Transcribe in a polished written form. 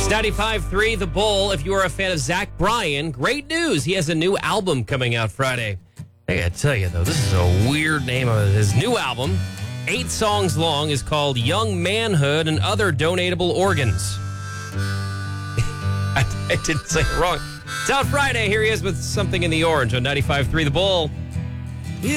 It's 95.3 The Bull. If you are a fan of Zach Bryan, great news. He has a new album coming out Friday. I gotta tell you, though, this is a weird name of his new album. 8 songs long, is called Young Manhood and Other Donatable Organs. I didn't say it wrong. It's out Friday. Here he is with Something in the Orange on 95.3 The Bull.